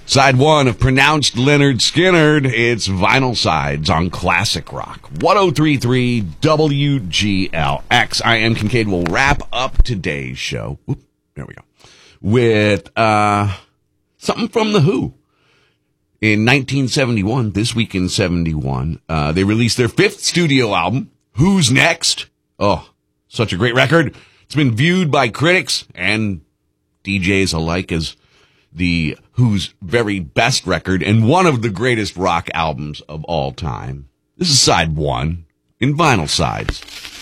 Side one of Pronounced Leonard Skinner. It's Vinyl Sides on Classic Rock. 103.3 WGLX. I am Kincaid. We'll wrap up today's show. Whoop, there we go. With something from The Who. In 1971, this week in 71, they released their fifth studio album, Who's Next? Oh, such a great record. It's been viewed by critics and DJs alike as the Who's very best record and one of the greatest rock albums of all time. This is side one in Vinyl Sides.